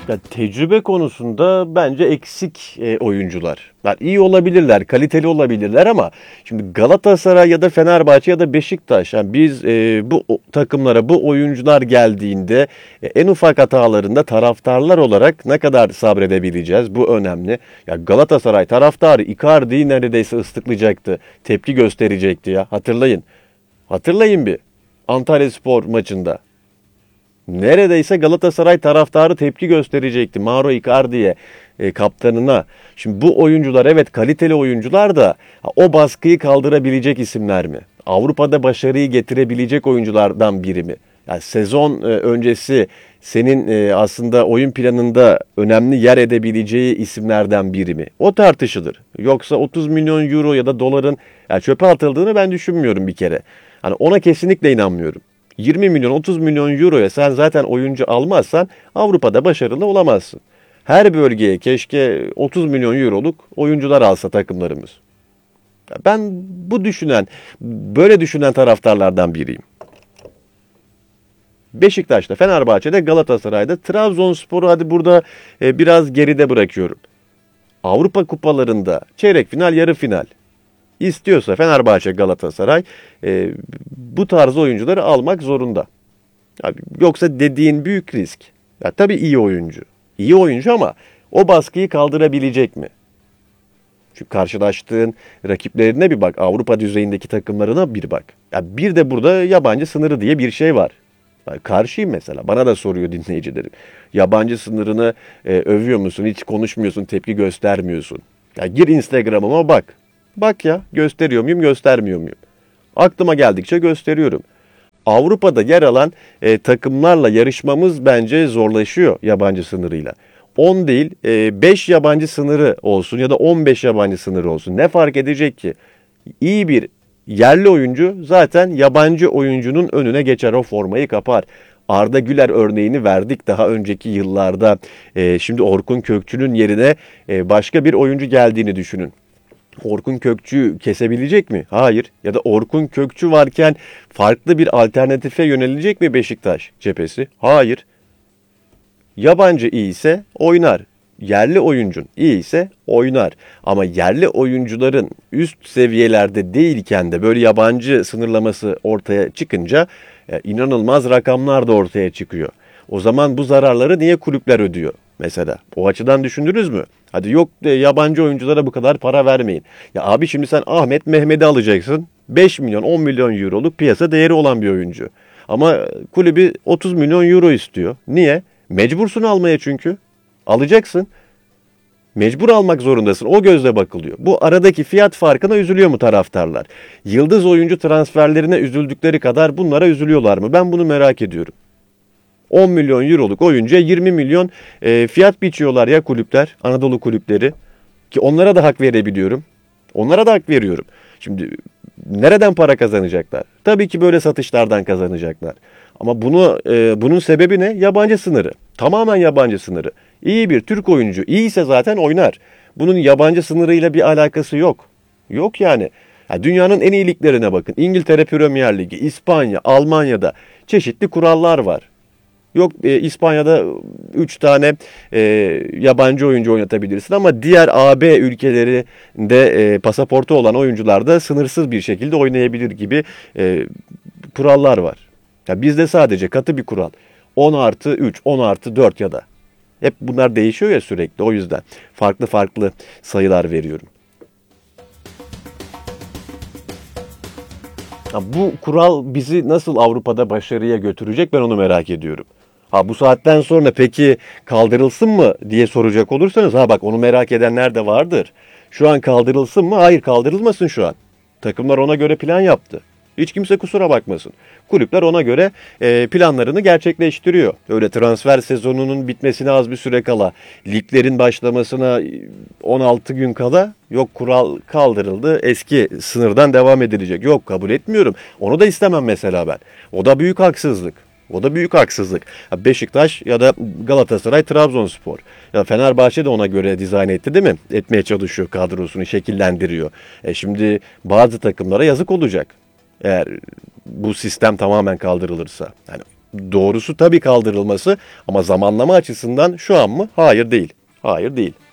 Ya tecrübe konusunda bence eksik oyuncular. Yani iyi olabilirler, kaliteli olabilirler ama şimdi Galatasaray ya da Fenerbahçe ya da Beşiktaş, yani biz takımlara bu oyuncular geldiğinde en ufak hatalarında taraftarlar olarak ne kadar sabredebileceğiz? Bu önemli. Ya Galatasaray taraftarı Icardi'yi neredeyse ıslıklayacaktı, tepki gösterecekti ya. Hatırlayın. Hatırlayın bir. Antalyaspor maçında. Neredeyse Galatasaray taraftarı tepki gösterecekti Mauro Icardi'ye, kaptanına. Şimdi bu oyuncular evet kaliteli oyuncular da o baskıyı kaldırabilecek isimler mi? Avrupa'da başarıyı getirebilecek oyunculardan biri mi? Yani sezon öncesi senin aslında oyun planında önemli yer edebileceği isimlerden biri mi? O tartışılır. Yoksa 30 milyon euro ya da doların yani çöpe atıldığını ben düşünmüyorum bir kere. Hani ona kesinlikle inanmıyorum. 20 milyon 30 milyon euroya sen zaten oyuncu almazsan Avrupa'da başarılı olamazsın. Her bölgeye keşke 30 milyon euroluk oyuncular alsa takımlarımız. Ben böyle düşünen taraftarlardan biriyim. Beşiktaş'ta, Fenerbahçe'de, Galatasaray'da, Trabzonspor'u hadi burada biraz geride bırakıyorum. Avrupa kupalarında çeyrek final, yarı final istiyorsa Fenerbahçe, Galatasaray bu tarz oyuncuları almak zorunda. Abi, yoksa dediğin büyük risk. Ya tabii iyi oyuncu. İyi oyuncu ama o baskıyı kaldırabilecek mi? Çünkü karşılaştığın rakiplerine bir bak. Avrupa düzeyindeki takımlarına bir bak. Ya bir de burada yabancı sınırı diye bir şey var. Ben karşıyım mesela. Bana da soruyor dinleyicilerim. Yabancı sınırını övüyor musun? Hiç konuşmuyorsun, tepki göstermiyorsun. Ya gir Instagram'ıma bak. Bak ya, gösteriyor muyum, göstermiyor muyum? Aklıma geldikçe gösteriyorum. Avrupa'da yer alan takımlarla yarışmamız bence zorlaşıyor yabancı sınırıyla. 10 değil 5 yabancı sınırı olsun ya da 15 yabancı sınırı olsun. Ne fark edecek ki? İyi bir yerli oyuncu zaten yabancı oyuncunun önüne geçer, o formayı kapar. Arda Güler örneğini verdik daha önceki yıllarda. Şimdi Orkun Kökçü'nün yerine başka bir oyuncu geldiğini düşünün. Orkun Kökçü kesebilecek mi? Hayır. Ya da Orkun Kökçü varken farklı bir alternatife yönelecek mi Beşiktaş cephesi? Hayır. Yabancı iyiyse oynar. Yerli oyuncun iyiyse oynar. Ama yerli oyuncuların üst seviyelerde değilken de böyle yabancı sınırlaması ortaya çıkınca inanılmaz rakamlar da ortaya çıkıyor. O zaman bu zararları niye kulüpler ödüyor? Mesela o açıdan düşündünüz mü? Hadi yok yabancı oyunculara bu kadar para vermeyin. Ya abi şimdi sen Ahmet Mehmet'i alacaksın. 5 milyon 10 milyon euroluk piyasa değeri olan bir oyuncu. Ama kulübü 30 milyon euro istiyor. Niye? Mecbursun almaya çünkü. Alacaksın. Mecbur almak zorundasın. O gözle bakılıyor. Bu aradaki fiyat farkına üzülüyor mu taraftarlar? Yıldız oyuncu transferlerine üzüldükleri kadar bunlara üzülüyorlar mı? Ben bunu merak ediyorum. 10 milyon euroluk oyuncuya 20 milyon fiyat biçiyorlar ya kulüpler, Anadolu kulüpleri. Ki onlara da hak verebiliyorum. Onlara da hak veriyorum. Şimdi nereden para kazanacaklar? Tabii ki böyle satışlardan kazanacaklar. Ama bunun sebebi ne? Yabancı sınırı. Tamamen yabancı sınırı. İyi bir Türk oyuncu iyiyse zaten oynar. Bunun yabancı sınırıyla bir alakası yok. Yok yani. Ya dünyanın en iyi liglerine bakın. İngiltere Premier Ligi, İspanya, Almanya'da çeşitli kurallar var. Yok İspanya'da 3 tane yabancı oyuncu oynatabilirsin ama diğer AB ülkelerinde pasaportu olan oyuncular da sınırsız bir şekilde oynayabilir gibi kurallar var. Ya bizde sadece katı bir kural. 10 artı 3, 10 artı 4 ya da. Hep bunlar değişiyor ya sürekli, o yüzden farklı farklı sayılar veriyorum. Ha, bu kural bizi nasıl Avrupa'da başarıya götürecek, ben onu merak ediyorum. Ha bu saatten sonra peki kaldırılsın mı diye soracak olursanız, ha bak onu merak edenler de vardır. Şu an kaldırılsın mı? Hayır, kaldırılmasın şu an. Takımlar ona göre plan yaptı. Hiç kimse kusura bakmasın. Kulüpler ona göre planlarını gerçekleştiriyor. Öyle transfer sezonunun bitmesine az bir süre kala, liglerin başlamasına 16 gün kala yok kural kaldırıldı, eski sınırdan devam edilecek. Yok, kabul etmiyorum. Onu da istemem mesela ben. O da büyük haksızlık. O da büyük haksızlık. Beşiktaş ya da Galatasaray, Trabzonspor. Ya Fenerbahçe de ona göre dizayn etti değil mi? Etmeye çalışıyor, kadrosunu şekillendiriyor. Şimdi bazı takımlara yazık olacak. Eğer bu sistem tamamen kaldırılırsa. Yani Doğrusu tabii kaldırılması ama zamanlama açısından şu an mı? Hayır değil. Hayır değil.